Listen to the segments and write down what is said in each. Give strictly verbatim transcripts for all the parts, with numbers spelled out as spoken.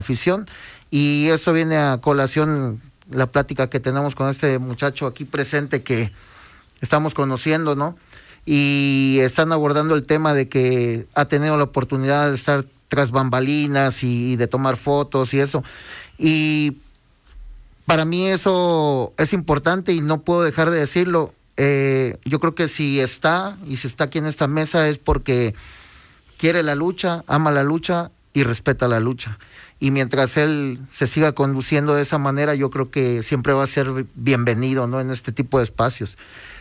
afición, y eso viene a colación la plática que tenemos con este muchacho aquí presente que estamos conociendo, ¿no? Y están abordando el tema de que ha tenido la oportunidad de estar tras bambalinas y, y de tomar fotos y eso, y para mí eso es importante y no puedo dejar de decirlo. Eh, yo creo que si está y si está aquí en esta mesa es porque quiere la lucha, ama la lucha y respeta la lucha. Y mientras él se siga conduciendo de esa manera, yo creo que siempre va a ser bienvenido, ¿no?, en este tipo de espacios.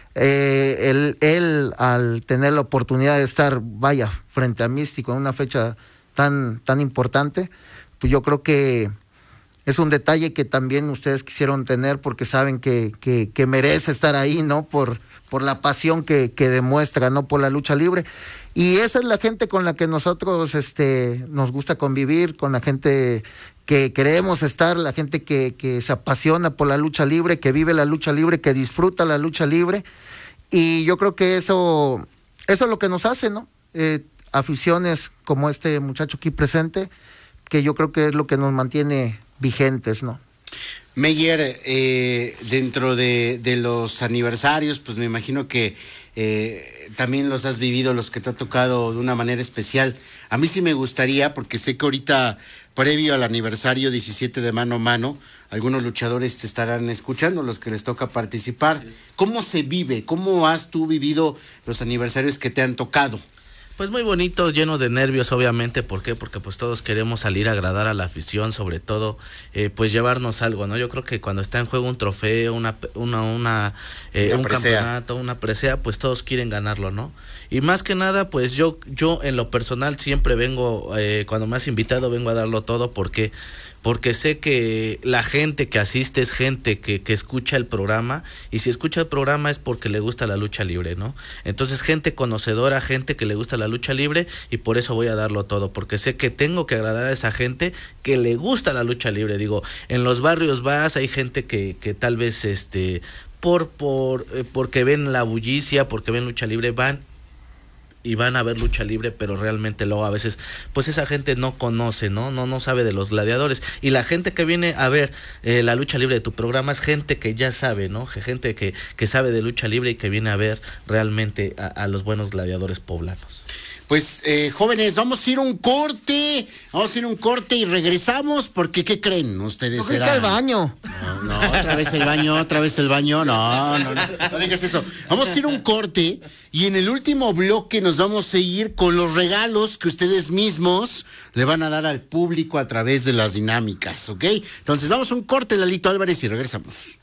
Eh, él, él, al tener la oportunidad de estar, vaya, frente a Místico en una fecha tan, tan importante, pues yo creo que es un detalle que también ustedes quisieron tener porque saben que, que, que merece estar ahí, ¿no? Por, por la pasión que, que demuestra, ¿no? Por la lucha libre. Y esa es la gente con la que nosotros este, nos gusta convivir, con la gente que queremos estar, la gente que, que se apasiona por la lucha libre, que vive la lucha libre, que disfruta la lucha libre. Y yo creo que eso, eso es lo que nos hace, ¿no? Eh, aficiones como este muchacho aquí presente, que yo creo que es lo que nos mantiene vigentes, ¿no? Meyer, eh, dentro de, de los aniversarios, pues me imagino que eh, también los has vivido, los que te ha tocado de una manera especial. A mí sí me gustaría, porque sé que ahorita, previo al aniversario diecisiete de Mano a Mano, algunos luchadores te estarán escuchando, los que les toca participar. ¿Cómo se vive? ¿Cómo has tú vivido los aniversarios que te han tocado? Pues muy bonito, lleno de nervios, obviamente. ¿Por qué? Porque pues todos queremos salir a agradar a la afición, sobre todo, eh, pues llevarnos algo, ¿no? Yo creo que cuando está en juego un trofeo, una, una, una, eh, una un presea. campeonato, una presea, pues todos quieren ganarlo, ¿no? Y más que nada, pues yo, yo en lo personal siempre vengo, eh, cuando me has invitado, vengo a darlo todo. ¿Por qué? Porque sé que la gente que asiste es gente que, que escucha el programa, y si escucha el programa es porque le gusta la lucha libre, ¿no? Entonces, gente conocedora, gente que le gusta la lucha libre, y por eso voy a darlo todo, porque sé que tengo que agradar a esa gente que le gusta la lucha libre. Digo, en los barrios vas, hay gente que, que tal vez este por, por, eh, porque ven la bullicia, porque ven lucha libre, van y van a ver lucha libre, pero realmente luego a veces pues esa gente no conoce, no no no sabe de los gladiadores, y la gente que viene a ver eh, la lucha libre de tu programa es gente que ya sabe, ¿no? Gente que, que sabe de lucha libre y que viene a ver realmente a, a los buenos gladiadores poblanos. Pues eh, jóvenes, vamos a ir a un corte, vamos a ir a un corte y regresamos, porque ¿qué creen ustedes? Yo creo que el baño. No, no, otra vez el baño, otra vez el baño, no, no, no, no digas eso. Vamos a ir a un corte y en el último bloque nos vamos a ir con los regalos que ustedes mismos le van a dar al público a través de las dinámicas, ¿ok? Entonces vamos a un corte, Lalito Álvarez, y regresamos.